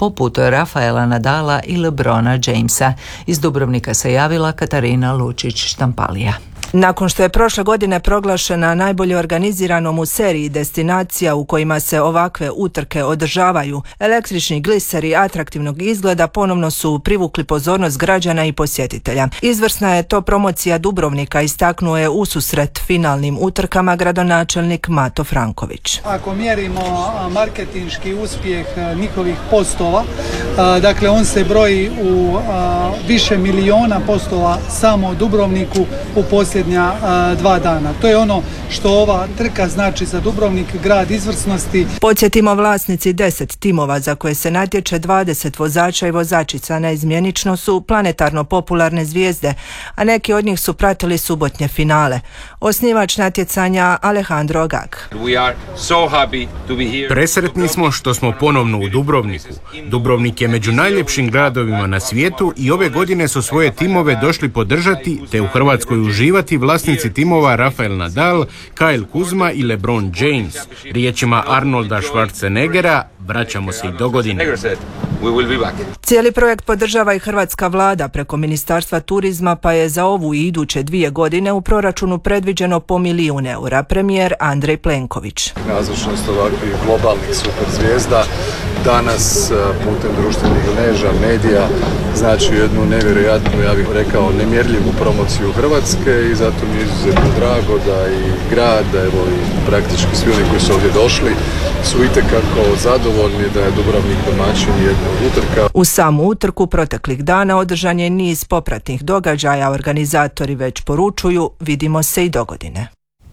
poput Rafaela Nadala i LeBrona Jamesa. Iz Dubrovnika se javila Katarina Lučić-Štampalija. Nakon što je prošle godine proglašena najbolje organiziranom u seriji destinacija u kojima se ovakve utrke održavaju, električni gliseri atraktivnog izgleda ponovno su privukli pozornost građana i posjetitelja. Izvrsna je to promocija Dubrovnika, istaknuo je ususret finalnim utrkama gradonačelnik Mato Franković. Ako mjerimo marketinški uspjeh njihovih postova, dakle on se broji u više miliona postova samo u Dubrovniku u posljednja 2 dana. To je ono što ova trka znači za Dubrovnik, grad izvrsnosti. Podsjetimo, vlasnici 10 timova za koje se natječe 20 vozača i vozačica neizmjenično su planetarno popularne zvijezde, a neki od njih su pratili subotnje finale. Osnivač natjecanja Alejandro Agag. Presretni smo što smo ponovno u Dubrovniku. Dubrovnik je među najljepšim gradovima na svijetu i ove godine su svoje timove došli podržati te u Hrvatskoj uživati vlasnici timova Rafael Nadal, Kyle Kuzma i LeBron James. Riječima Arnolda Schwarzeneggera, vraćamo se i dogodine. Cijeli projekt podržava i hrvatska vlada preko Ministarstva turizma, pa je za ovu i iduće 2 godine u proračunu predviđeno po $1 milijun, premijer Andrej Plenković. Nazočnost ovakvih globalnih superzvijezda danas putem društvenih mreža, medija, znači jednu nevjerojatnu, ja bih rekao, nemjerljivu promociju Hrvatske i zato mi je izuzetno drago da i grad, evo i praktički svi oni koji su ovdje došli su itekako zadovoljni da je Dubrovnik domaćin jednog utrka. U samu utrku proteklih dana održan je niz popratnih događaja, organizatori već poručuju vidimo se i dogodine.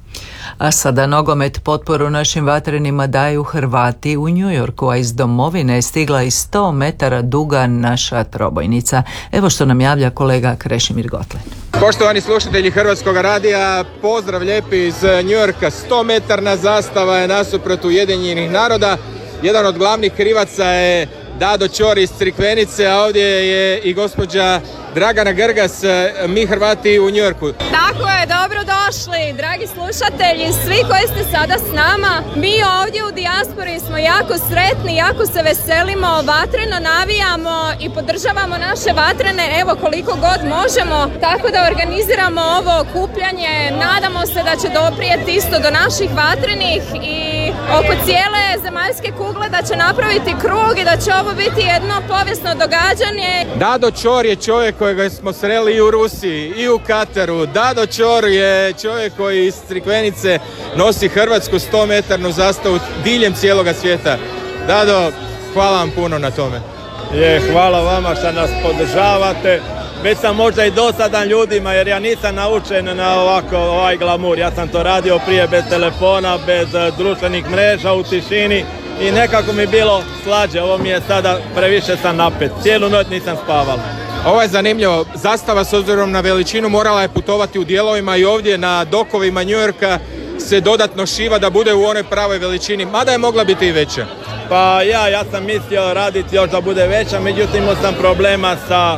A sada nogomet. Potporu našim vatrenima daju Hrvati u New Yorku, a iz domovine je stigla i 100 metara duga naša trobojnica. Evo što nam javlja kolega Krešimir Gotlen. Poštovani slušatelji Hrvatskog radija, pozdrav lijepi iz New Yorka. 100 metarna zastava je nasuprot Ujedinjenih naroda. Jedan od glavnih krivaca je Dado Ćor iz Crikvenice, a ovdje je i gospođa Dragana Grgas, mi Hrvati u New Yorku. Tako je, dobrodošli, dragi slušatelji, svi koji ste sada s nama. Mi ovdje u dijaspori smo jako sretni, jako se veselimo, vatreno navijamo i podržavamo naše vatrene, evo koliko god možemo, tako da organiziramo ovo okupljanje. Nadamo se da će doprijeti isto do naših vatrenih i oko cijele zemaljske kugle, da će napraviti krug i da će ovo biti jedno povijesno događanje. Dado Ćor je čovjek kojega smo sreli i u Rusiji i u Kataru. Dado Ćor je čovjek koji iz Crikvenice nosi hrvatsku 100-metarnu zastavu diljem cijeloga svijeta. Dado, hvala vam puno na tome. Hvala vama što nas podržavate. Već sam možda i dosadan ljudima jer ja nisam naučen na ovaj glamur. Ja sam to radio prije bez telefona, bez društvenih mreža, u tišini i nekako mi je bilo slađe. Ovo mi je sada previše sam napet. Cijelu noć nisam spaval. Ovo je zanimljivo. Zastava s obzirom na veličinu morala je putovati u dijelovima i ovdje na dokovima New Yorka se dodatno šiva da bude u onoj pravoj veličini, mada je mogla biti i veća. Pa ja sam mislio raditi još da bude veća, međutim imao sam problema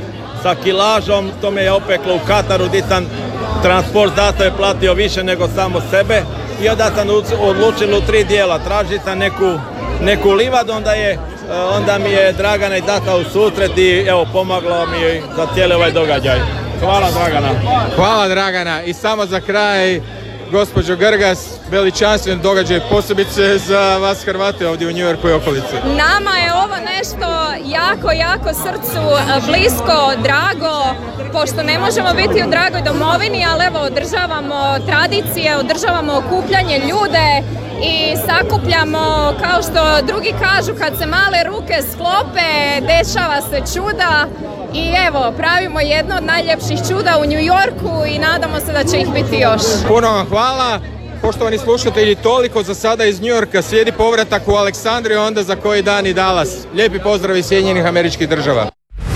sa kilažom, to me je opeklo u Kataru gdje sam transport zastave platio više nego samo sebe i onda sam odlučio u 3 dijela. Traži sam neku livadu, onda mi je Dragana izašla u susret i evo pomogla mi za cijeli ovaj događaj. Hvala Dragana. Hvala Dragana. I samo za kraj, gospođo Grgas, veličanstven događaj, posebice za vas Hrvate ovdje u New Yorku i okolici. Nama je ovo nešto jako srcu blisko, drago, pošto ne možemo biti u dragoj domovini, ali evo održavamo tradicije, održavamo okupljanje ljude i sakupljamo, kao što drugi kažu, kad se male ruke sklope, dešava se čuda. I evo, pravimo jedno od najljepših čuda u New Yorku i nadamo se da će ih biti još. Puno vam hvala. Poštovani slušatelji, toliko za sada iz New Yorka. Slijedi povratak u Aleksandriju, onda za koji dan i Dallas. Lijepi pozdrav iz Sjedinjenih Američkih Država.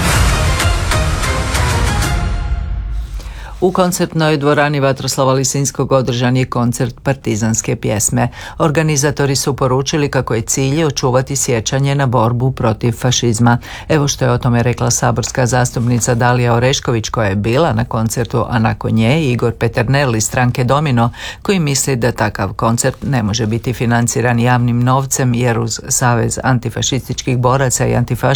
U koncertnoj dvorani Vatroslava Lisinskog održan je koncert partizanske pjesme. Organizatori su poručili kako je cilj očuvati sjećanje na borbu protiv fašizma. Evo što je o tome rekla saborska zastupnica Dalija Orešković koja je bila na koncertu, a nakon nje Igor Peternel iz stranke Domino koji misli da takav koncert ne može biti financiran javnim novcem jer uz Savez antifašističkih boraca i